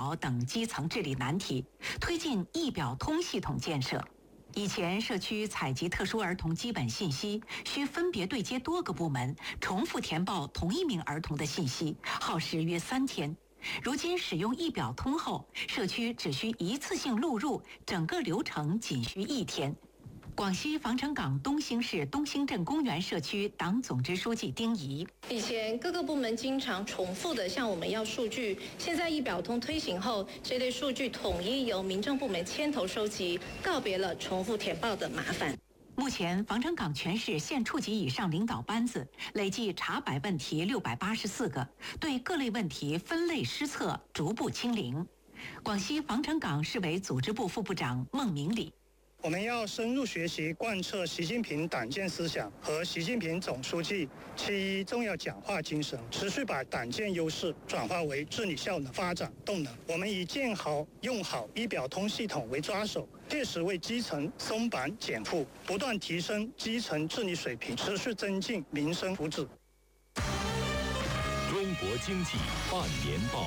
保等基层治理难题，推进一表通系统建设。以前社区采集特殊儿童基本信息，需分别对接多个部门，重复填报同一名儿童的信息，耗时约3天。如今使用一表通后，社区只需一次性录入，整个流程仅需1天。广西防城港东兴市东兴镇公园社区党总支书记丁仪： 以前各个部门经常重复的向我们要数据，现在一表通推行后，这类数据统一由民政部门牵头收集，告别了重复填报的麻烦。 目前，防城港全市县处级以上领导班子累计查摆问题684个，对各类问题分类施策，逐步清零。广西防城港市委组织部副部长孟明礼： 我们要深入学习贯彻习近平党建思想和习近平总书记7.1重要讲话精神，持续把党建优势转化为治理效能发展动能。我们以建好用好一表通系统为抓手，切实为基层松绑减负，不断提升基层治理水平，持续增进民生福祉。 中国经济半年报。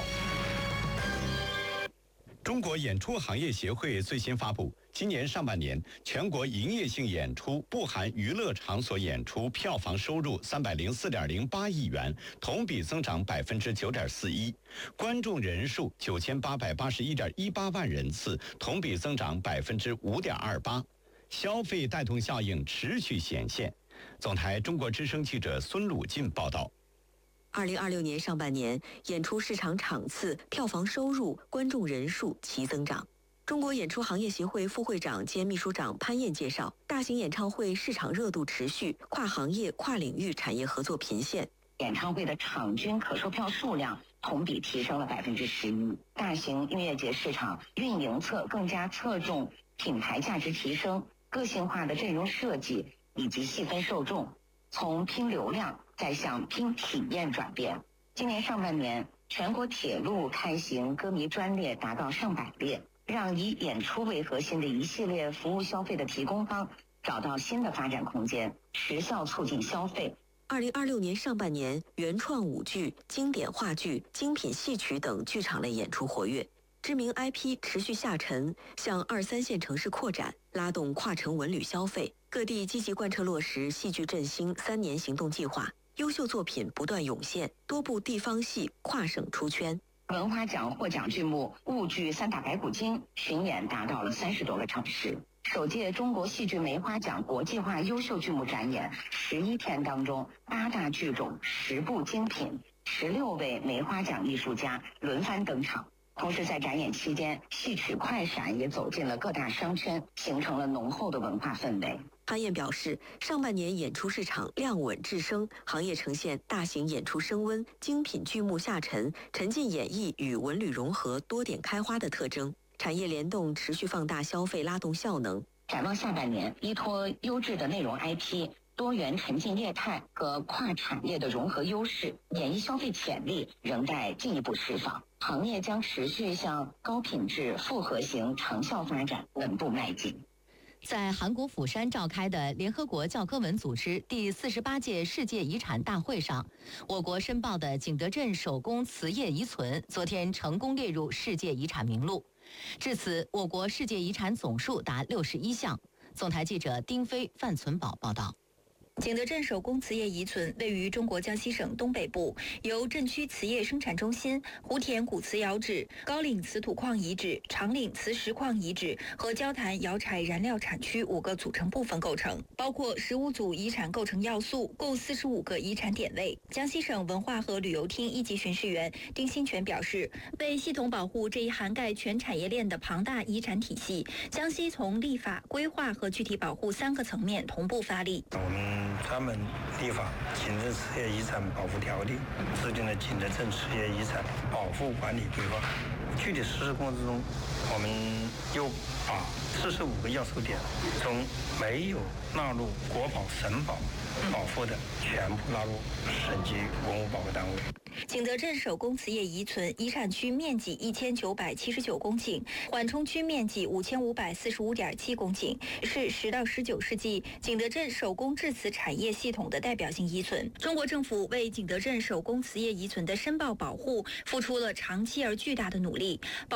中国演出行业协会最新发布，今年上半年全国营业性演出不含娱乐场所演出票房收入304.08亿元，同比增长9.41%，观众人数9881.18万人次，同比增长5.28%，消费带动效应持续显现。总台中国之声记者孙鲁进报道。 2026年上半年，演出市场场次、票房收入、观众人数齐增长。中国演出行业协会副会长兼秘书长潘燕介绍，大型演唱会市场热度持续，跨行业、跨领域产业合作频现。 演唱会的场均可售票数量同比提升了11%。大型音乐节市场运营侧更加侧重品牌价值提升、个性化的阵容设计以及细分受众，从拼流量再向拼体验转变。今年上半年，全国铁路开行歌迷专列达到上百列，让以演出为核心的一系列服务消费的提供方找到新的发展空间，持效促进消费。 2026年上半年，原创舞剧、经典话剧、精品戏曲等剧场类演出活跃，知名 IP 持续下沉，向2、3线城市扩展，拉动跨城文旅消费。各地积极贯彻落实戏剧振兴3年行动计划，优秀作品不断涌现，多部地方戏跨省出圈。 文华奖获奖剧目婺剧《三打白骨精》巡演达到了30多个城市。首届中国戏剧梅花奖国际化优秀剧目展演11天当中，8大剧种、10部精品、16位梅花奖艺术家轮番登场。同时在展演期间，戏曲快闪也走进了各大商圈，形成了浓厚的文化氛围。 潘燕表示，上半年演出市场量稳质升，行业呈现大型演出升温、精品剧目下沉、沉浸演绎与文旅融合多点开花的特征，产业联动持续放大消费拉动效能。 展望下半年，依托优质的内容 IP、多元沉浸业态和跨产业的融合优势，演艺消费潜力仍待进一步释放。行业将持续向高品质复合型长效发展稳步迈进。 在韩国釜山召开的联合国教科文组织第48届世界遗产大会上，我国申报的景德镇手工瓷业遗存昨天成功列入世界遗产名录。至此，我国世界遗产总数达61项。总台记者丁飞、范存宝报道。 景德镇手工瓷业遗存位于中国江西省东北部，由镇区瓷业生产中心、湖田古瓷窑址、高岭瓷土矿遗址、长岭瓷石矿遗址和焦坛窑柴燃料产区5个组成部分构成，包括15组遗产构成要素，共45个遗产点位。江西省文化和旅游厅一级巡视员丁新全表示，为系统保护这一涵盖全产业链的庞大遗产体系，江西从立法、规划和具体保护3个层面同步发力。 我们专门立法《景德镇瓷业遗产保护条例》，制定了《景德镇瓷业遗产保护管理规划》。具体实施过程中，我们又把45个要素点中没有纳入国保、省保保护的，全部纳入省级文物保护单位。 景德镇手工瓷业遗存遗产区面积1979公顷，缓冲区面积5545.7公顷，是10到19世纪景德镇手工制瓷产业系统的代表性遗存。中国政府为景德镇手工瓷业遗存的申报保护付出了长期而巨大的努力。